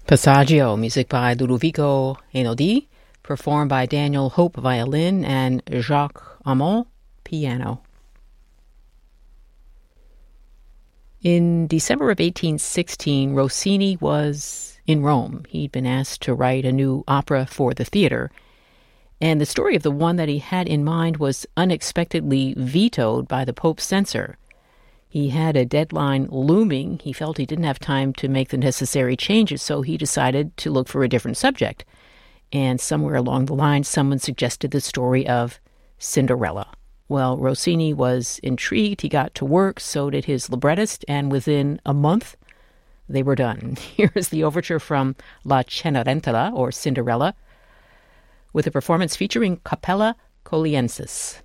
Passaggio, music by Ludovico Einaudi, performed by Daniel Hope, violin, and Jacques Amont, piano. In December of 1816, Rossini was in Rome. He'd been asked to write a new opera for the theater, and the story of the one that he had in mind was unexpectedly vetoed by the Pope's censor. He had a deadline looming. He felt he didn't have time to make the necessary changes, so he decided to look for a different subject. And somewhere along the line, someone suggested the story of Cinderella. Well, Rossini was intrigued. He got to work, so did his librettist, and within a month, they were done. Here's the overture from La Cenerentola, or Cinderella, with a performance featuring Capella Coliensis.